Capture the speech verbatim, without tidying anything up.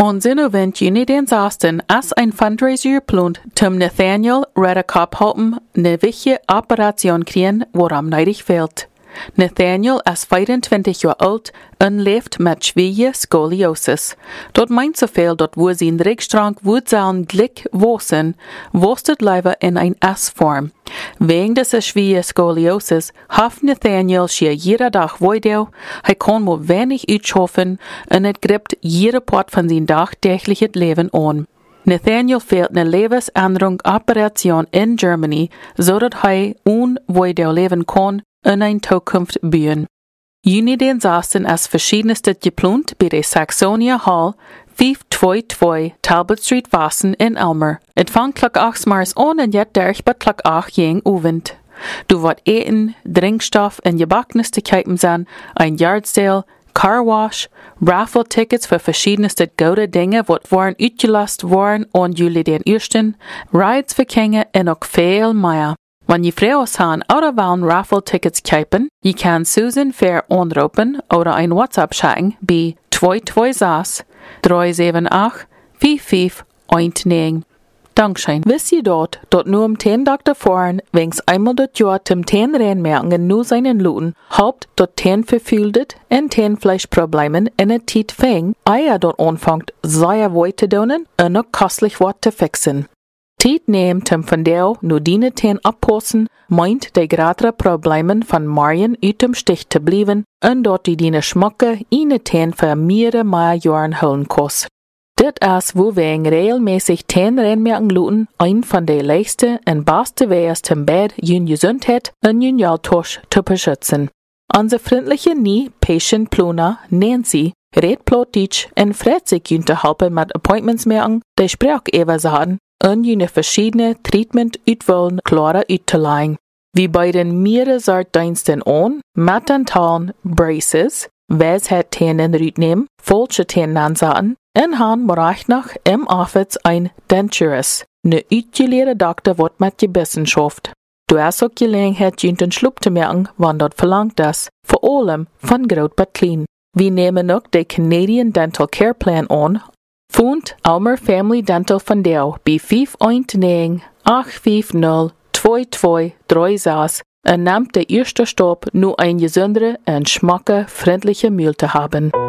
Onzin event juni den zesden as ein fundraiser geplant zum Nathaniel redde kophelpen ne wichtige Operation kriegen, woran neidig fehlt. Nathaniel is vierentwintig jaar oud en leeft met schwere scoliosis. Dat meint zoveel dat we zijn rugstrank woedzaan glik wosen, wost het leven in een S-vorm. Wegen deze schwere scoliosis heeft Nathaniel schier jede dag voordeel, hij kon maar weinig uitschaffen en het gript jede part van zijn dagdagelijks leven aan. Nathaniel fehlt een levensänderung operation in Germany, zodat hij onvoordeel leven kon in een toekomst bouwen. Juni den zesden is verschiedenste geplant bij de Saxonia Hall, vijfhonderdtweeëntwintig Talbot Street Wassen in Elmer. Het vangt klok acht mars aan en jet derg bij klok acht jeng oevend. Du wordt eten, drinkstof en gebakkenes te kijken zijn, een yardstale, carwash, raffle tickets voor verschiedenste gouden dingen wat worden uitgelast worden aan jullie den eersten, rides voor kinderen en ook veel meer. Wanneer je vrouwen zijn ouderwellen raffle tickets kijken, je kan Susan Fair aanroepen oder een WhatsApp schicken bij twee twee zes, drie zeven acht, vijf vijf een negen. Dankschön. Wisst ihr dort, dort nur um ten Tag davor, wenns einmal dort Jahr zum ten Reinmerken nur seinen Luten, haupt dort ten verfühltet en ten Fleischproblemen in et Tiet fäng, eier dort anfangt, sehr weit zu donen en noch kostlich wat zu fixen. Tiet nehmt hem von der nur diene ten abposten, meint de gratere Problemen von Marion uit dem Stich zu blieben en dort die diene Schmacke ine ten für mehrere mehr Jahren holen kost. Dit is wo wegen regelmäßig ten Reinmerken luten ein von de leichste en beste Wees zum Bed jün Gesundheit en jün Jaltosch zu beschützen. Unsere freundliche nie Patient Pluna Nancy redt plotitsch en freut sich jün zu helfen mit Appointments merken, de sprach ever sagen en jüne verschiedene Treatment uitwollen klare uitzulegen. Wie bei den mehrere Sortdiensten an, mit den Talen Braces, Wes het ten in uitnemen, falsche ten aanzaten, en han bereicht noch im Office ein Denturist, ne uitgeleerde dokter wat met je bissen schoft. Du hast ook gelegenheid jint een schloep te merken, wann dat verlangt is, vor allem van groot but clean. We nemen ook de Canadian Dental Care Plan aan, Fund Almer Family Dental van Deel bij vijf een negen, acht vijf nul, twee twee drie zes en neemt de eerste stap, nu een gezondere en schmacke, vriendliche Meal te hebben.